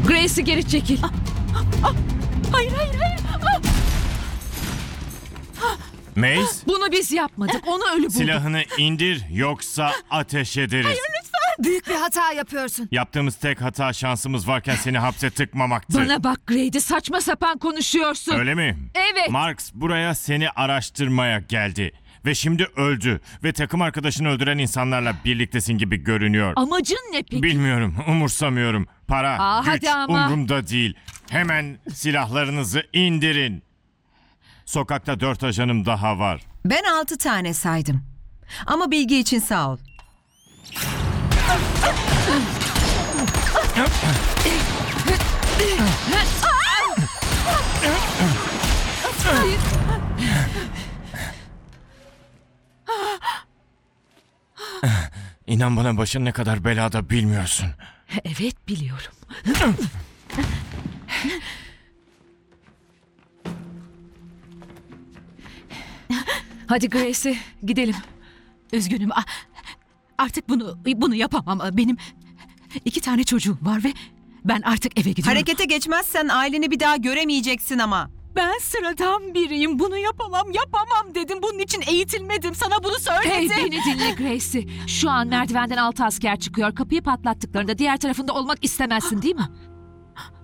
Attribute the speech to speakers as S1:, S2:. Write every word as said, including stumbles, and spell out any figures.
S1: Gracie geri çekil.
S2: Hayır hayır hayır.
S3: Mace,
S1: Bunu biz yapmadık. Onu ölü bulduk.
S3: silahını indir yoksa ateş ederiz.
S4: Büyük bir hata yapıyorsun.
S3: Yaptığımız tek hata şansımız varken seni hapse tıkmamaktı.
S1: Bana bak Grady, saçma sapan konuşuyorsun.
S3: Öyle mi?
S1: Evet.
S3: Marks buraya seni araştırmaya geldi. Ve şimdi öldü. Ve takım arkadaşını öldüren insanlarla birliktesin gibi görünüyor.
S1: Amacın ne peki?
S3: Bilmiyorum, umursamıyorum. Para,
S1: Aa,
S3: güç
S1: hadi ama.
S3: umurumda değil. Hemen silahlarınızı indirin. Sokakta dört ajanım daha var.
S4: Ben altı tane saydım. Ama bilgi için sağ ol.
S3: İnan bana başın ne kadar belada bilmiyorsun.
S1: Evet, biliyorum. Hadi Gracie, gidelim.
S2: Üzgünüm. A- Artık bunu bunu yapamam. Benim iki tane çocuğum var ve ben artık eve gidiyorum.
S4: Harekete geçmezsen aileni bir daha göremeyeceksin ama.
S2: Ben sıradan biriyim. Bunu yapamam, yapamam dedim. Bunun için eğitilmedim. Sana bunu söyledim.
S1: Hey, beni dinle Gracie. Şu an merdivenden altı asker çıkıyor. Kapıyı patlattıklarında diğer tarafında olmak istemezsin, değil mi?